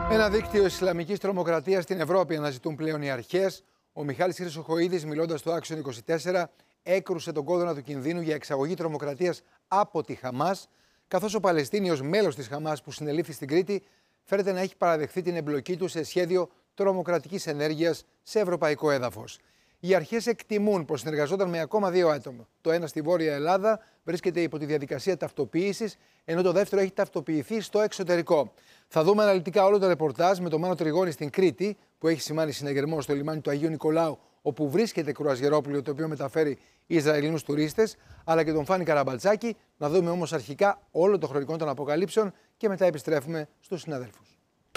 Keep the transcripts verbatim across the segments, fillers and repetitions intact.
Ένα δίκτυο Ισλαμικής τρομοκρατίας στην Ευρώπη αναζητούν πλέον οι αρχές. Ο Μιχάλης Χρυσοχοΐδης, μιλώντας στο Άξιον είκοσι τέσσερα, έκρουσε τον κόδωνα του κινδύνου για εξαγωγή τρομοκρατίας από τη Χαμάς, καθώς ο Παλαιστίνιος μέλος της Χαμάς που συνελήφθη στην Κρήτη φέρεται να έχει παραδεχθεί την εμπλοκή του σε σχέδιο τρομοκρατικής ενέργειας σε ευρωπαϊκό έδαφος. Οι αρχές εκτιμούν πως συνεργαζόταν με ακόμα δύο άτομα. Το ένα στη Βόρεια Ελλάδα βρίσκεται υπό τη διαδικασία ταυτοποίησης, ενώ το δεύτερο έχει ταυτοποιηθεί στο εξωτερικό. Θα δούμε αναλυτικά όλο το ρεπορτάζ με τον Μάνο Τριγώνη στην Κρήτη, που έχει σημάνει συναγερμό στο λιμάνι του Αγίου Νικολάου, όπου βρίσκεται κρουαζιερόπλοιο το οποίο μεταφέρει Ισραηλινούς τουρίστες, αλλά και τον Φάνη Καραμπαλτσάκη. Να δούμε όμως αρχικά όλο το χρονικό των αποκαλύψεων και μετά επιστρέφουμε στους συναδέλφους.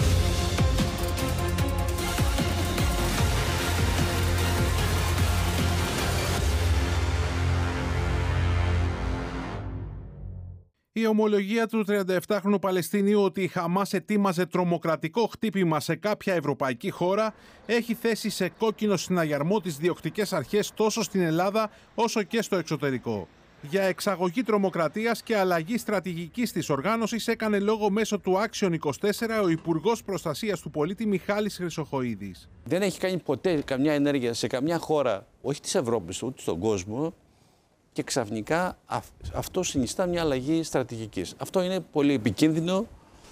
Η ομολογία του τριανταεπτάχρονου Παλαιστινίου ότι η Χαμάς ετοίμαζε τρομοκρατικό χτύπημα σε κάποια ευρωπαϊκή χώρα έχει θέσει σε κόκκινο συναγερμό τις διοκτικές αρχές τόσο στην Ελλάδα όσο και στο εξωτερικό. Για εξαγωγή τρομοκρατίας και αλλαγή στρατηγικής της οργάνωσης έκανε λόγο μέσω του Άξιον είκοσι τέσσερα ο Υπουργός Προστασίας του Πολίτη Μιχάλης Χρυσοχοΐδης. Δεν έχει κάνει ποτέ καμιά ενέργεια σε καμιά χώρα, όχι της Ευρώπης ούτε στον κόσμο, και ξαφνικά αυτό συνιστά μια αλλαγή στρατηγικής. Αυτό είναι πολύ επικίνδυνο,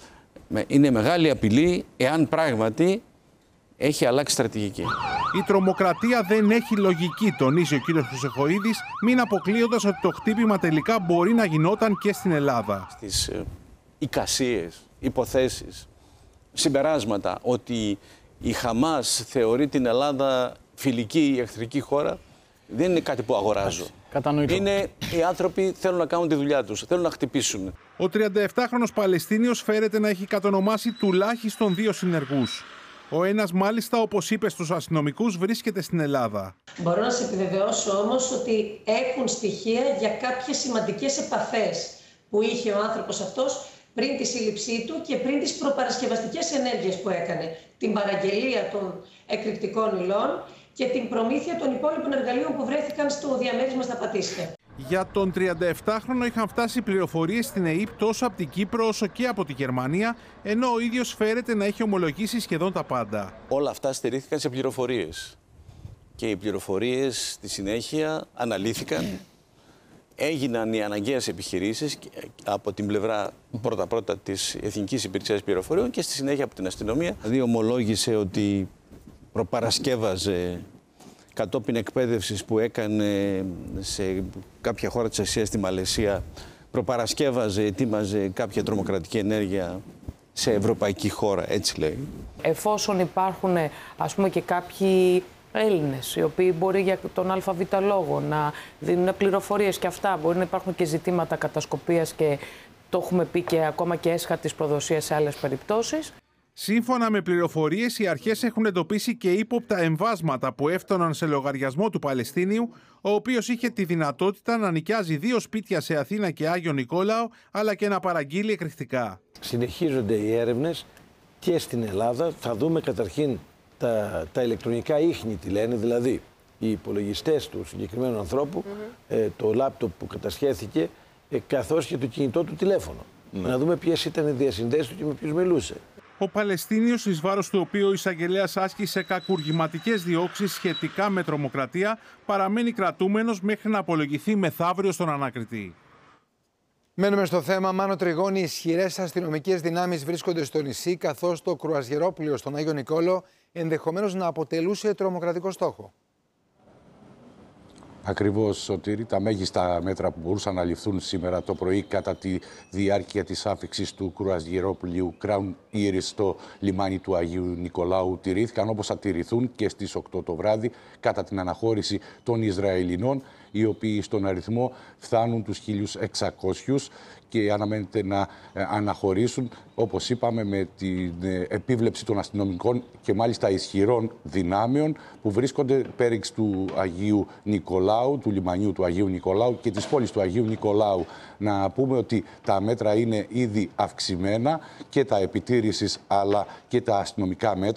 είναι μεγάλη απειλή εάν πράγματι έχει αλλάξει στρατηγική. Η τρομοκρατία δεν έχει λογική, τονίζει ο κύριος Χρυσοχοΐδης, μην αποκλείοντας ότι το χτύπημα τελικά μπορεί να γινόταν και στην Ελλάδα. Στις ε, εικασίες, υποθέσεις, συμπεράσματα ότι η Χαμάς θεωρεί την Ελλάδα φιλική ή εχθρική χώρα, δεν είναι κάτι που αγοράζω. Κατανοητό. Είναι οι άνθρωποι θέλουν να κάνουν τη δουλειά τους, θέλουν να χτυπήσουν. Ο τριανταεπτάχρονος Παλαιστίνιος φέρεται να έχει κατονομάσει τουλάχιστον δύο συνεργούς. Ο ένας μάλιστα, όπως είπε στους αστυνομικούς, βρίσκεται στην Ελλάδα. Μπορώ να σε επιβεβαιώσω όμως ότι έχουν στοιχεία για κάποιες σημαντικές επαφές που είχε ο άνθρωπος αυτός πριν τη σύλληψή του και πριν τις προπαρασκευαστικές ενέργειες που έκανε. Την παραγγελία των εκρηκτικών υλών και την προμήθεια των υπόλοιπων εργαλείων που βρέθηκαν στο διαμέρισμα στα Πατήσια. Για τον τριανταεπτάχρονο είχαν φτάσει πληροφορίες στην ΕΥΠ τόσο από την Κύπρο όσο και από τη Γερμανία, ενώ ο ίδιος φέρεται να έχει ομολογήσει σχεδόν τα πάντα. Όλα αυτά στηρίχθηκαν σε πληροφορίες. Και οι πληροφορίες στη συνέχεια αναλύθηκαν, έγιναν οι αναγκαίες επιχειρήσεις από την πλευρά πρώτα-πρώτα της Εθνικής Υπηρεσίας Πληροφοριών και στη συνέχεια από την αστυνομία. Δηλαδή ομολόγησε ότι προπαρασκεύαζε κατόπιν εκπαίδευσης που έκανε σε κάποια χώρα της Ασίας, στη Μαλαισία, προπαρασκεύαζε, ετοίμαζε κάποια τρομοκρατική ενέργεια σε ευρωπαϊκή χώρα, έτσι λέει. Εφόσον υπάρχουν, ας πούμε, και κάποιοι Έλληνες, οι οποίοι μπορεί για τον ΑΒ λόγο να δίνουν πληροφορίες και αυτά, μπορεί να υπάρχουν και ζητήματα κατασκοπίας και το έχουμε πει και ακόμα και έσχατης προδοσίας σε άλλες περιπτώσεις. Σύμφωνα με πληροφορίες, οι αρχές έχουν εντοπίσει και ύποπτα εμβάσματα που έφταναν σε λογαριασμό του Παλαιστίνιου, ο οποίος είχε τη δυνατότητα να νοικιάζει δύο σπίτια σε Αθήνα και Άγιο Νικόλαο, αλλά και να παραγγείλει εκρηκτικά. Συνεχίζονται οι έρευνες και στην Ελλάδα. Θα δούμε καταρχήν τα, τα ηλεκτρονικά ίχνη, τι λένε, δηλαδή οι υπολογιστές του συγκεκριμένου ανθρώπου, mm-hmm. ε, το λάπτοπ που κατασχέθηκε, ε, καθώς και το κινητό του τηλέφωνο. Mm-hmm. Να δούμε ποιες ήταν οι διασυνδέσεις του και με ποιους μιλούσε. Ο Παλαιστίνιος, εις βάρος του οποίου ο εισαγγελέας άσκησε κακουργηματικές διώξεις σχετικά με τρομοκρατία, παραμένει κρατούμενος μέχρι να απολογηθεί μεθαύριο στον ανακριτή. Μένουμε στο θέμα. Μάνο Τριγώνη, ισχυρές αστυνομικές δυνάμεις βρίσκονται στο νησί, καθώς το κρουαζιερόπλοιο στον Άγιο Νικόλαο ενδεχομένως να αποτελούσε τρομοκρατικό στόχο. Ακριβώς, Σωτήρη, τα μέγιστα μέτρα που μπορούσαν να ληφθούν σήμερα το πρωί κατά τη διάρκεια της άφιξης του κρουαζιερόπλοιου Crown Iris στο λιμάνι του Αγίου Νικολάου τηρήθηκαν, όπως θα τηρηθούν και στις οκτώ το βράδυ κατά την αναχώρηση των Ισραηλινών, οι οποίοι στον αριθμό φτάνουν τους χίλιους εξακόσιους και αναμένεται να αναχωρήσουν, όπως είπαμε, με την επίβλεψη των αστυνομικών και μάλιστα ισχυρών δυνάμεων που βρίσκονται πέριξ του Αγίου Νικολάου, του λιμανιού του Αγίου Νικολάου και της πόλης του Αγίου Νικολάου. Να πούμε ότι τα μέτρα είναι ήδη αυξημένα, και τα επιτήρησης αλλά και τα αστυνομικά μέτρα.